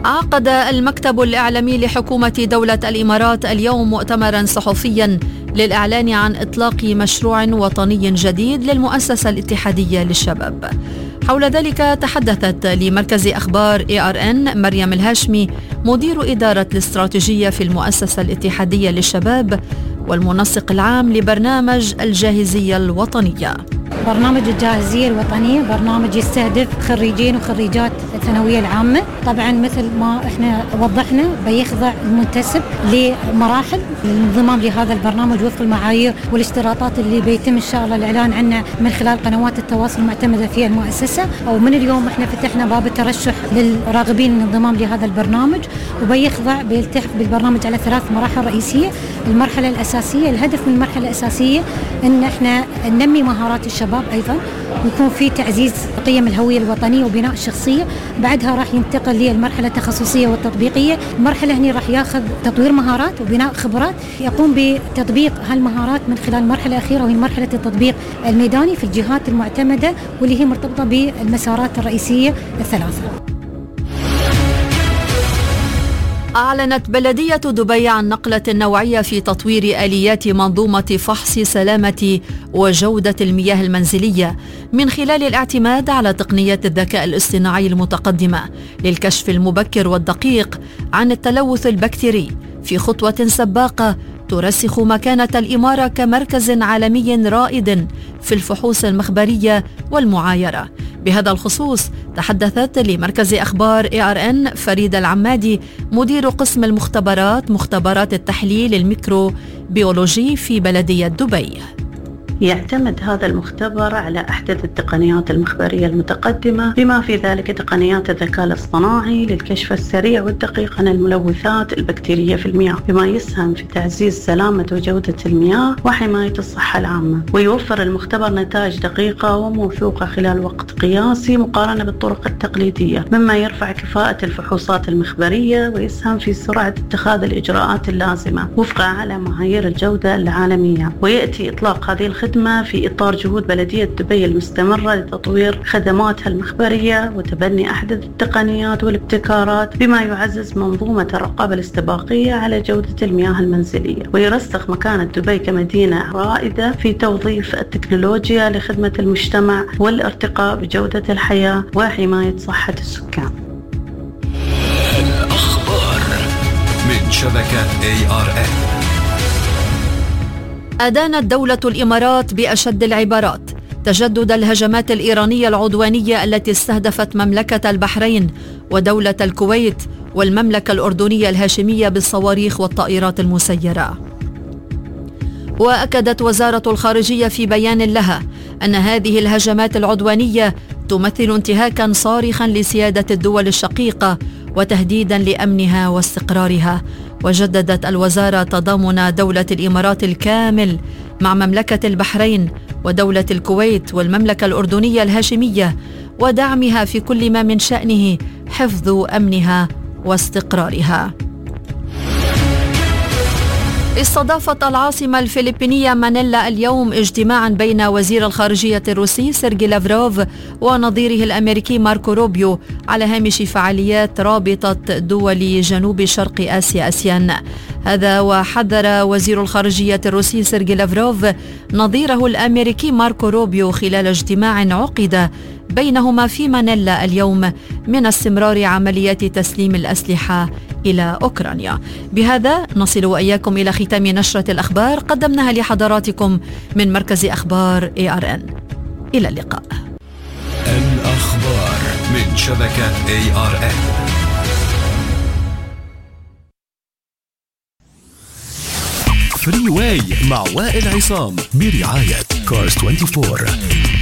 عقد المكتب الإعلامي لحكومة دولة الإمارات اليوم مؤتمرا صحفيا للإعلان عن إطلاق مشروع وطني جديد للمؤسسة الاتحادية للشباب. حول ذلك تحدثت لمركز أخبار ARN مريم الهاشمي مدير إدارة الاستراتيجية في المؤسسة الاتحادية للشباب والمنسق العام لبرنامج الجاهزية الوطنية. برنامج الجاهزية الوطنية برنامج يستهدف خريجين وخريجات الثانوية العامة. طبعا مثل ما احنا وضحنا بيخضع المنتسب لمراحل الانضمام لهذا البرنامج وفق المعايير والاشتراطات اللي بيتم ان شاء الله الاعلان عنها من خلال قنوات التواصل المعتمدة في المؤسسة. ومن اليوم احنا فتحنا باب الترشح للراغبين الانضمام لهذا البرنامج، وبيخضع بيلتحق بالبرنامج على 3 مراحل رئيسية. المرحلة الأساسية، الهدف من المرحلة الأساسية ان احنا ننمي مهارات الشباب أيضا، ويكون في تعزيز قيم الهوية الوطنية وبناء الشخصية. بعدها راح ينتقل للمرحلة التخصصية والتطبيقية. المرحلة هنا راح ياخذ تطوير مهارات وبناء خبرات، يقوم بتطبيق هالمهارات من خلال المرحلة الأخيرة وهي مرحلة التطبيق الميداني في الجهات المعتمدة واللي هي مرتبطة بالمسارات الرئيسية الثلاثة. أعلنت بلدية دبي عن نقلة نوعية في تطوير آليات منظومة فحص سلامة وجودة المياه المنزلية من خلال الاعتماد على تقنيات الذكاء الاصطناعي المتقدمة للكشف المبكر والدقيق عن التلوث البكتيري، في خطوة سباقة ترسخ مكانة الإمارة كمركز عالمي رائد في الفحوص المخبرية والمعايرة. بهذا الخصوص تحدثت لمركز أخبار ARN فريدة العمادي مدير قسم المختبرات مختبرات التحليل الميكروبيولوجي في بلدية دبي. يعتمد هذا المختبر على أحدث التقنيات المخبرية المتقدمة، بما في ذلك تقنيات الذكاء الاصطناعي للكشف السريع والدقيق عن الملوثات البكتيرية في المياه، بما يسهم في تعزيز سلامة وجودة المياه وحماية الصحة العامة. ويوفر المختبر نتائج دقيقة وموثوقة خلال وقت قياسي مقارنة بالطرق التقليدية، مما يرفع كفاءة الفحوصات المخبرية ويسهم في سرعة اتخاذ الإجراءات اللازمة وفق أعلى معايير الجودة العالمية. ويأتي إطلاق هذه الخدمة في إطار جهود بلدية دبي المستمرة لتطوير خدماتها المخبرية وتبني أحدث التقنيات والابتكارات، بما يعزز منظومة الرقابة الاستباقية على جودة المياه المنزلية، ويرسخ مكانة دبي كمدينة رائدة في توظيف التكنولوجيا لخدمة المجتمع والارتقاء بجودة الحياة وحماية صحة السكان. الأخبار من شبكة ARN. أدانت دولة الإمارات بأشد العبارات تجدد الهجمات الإيرانية العدوانية التي استهدفت مملكة البحرين ودولة الكويت والمملكة الأردنية الهاشمية بالصواريخ والطائرات المسيرة. وأكدت وزارة الخارجية في بيان لها أن هذه الهجمات العدوانية تمثل انتهاكا صارخا لسيادة الدول الشقيقة وتهديدا لأمنها واستقرارها. وجددت الوزارة تضامن دولة الإمارات الكامل مع مملكة البحرين ودولة الكويت والمملكة الأردنية الهاشمية ودعمها في كل ما من شأنه حفظ أمنها واستقرارها. استضافت العاصمة الفلبينية مانيلا اليوم اجتماعا بين وزير الخارجية الروسي سيرجي لافروف ونظيره الأمريكي ماركو روبيو على هامش فعاليات رابطة دول جنوب شرق آسيا آسيان. هذا وحذر وزير الخارجية الروسي سيرجي لافروف نظيره الأمريكي ماركو روبيو خلال اجتماع عقد بينهما في مانيلا اليوم من استمرار عمليات تسليم الأسلحة إلى أوكرانيا. بهذا نصل وإياكم إلى ختام نشرة الأخبار قدمناها لحضراتكم من مركز أخبار ARN. إلى اللقاء. الأخبار من شبكة ARN. فري واي مع وائل عصام برعاية كارز 24.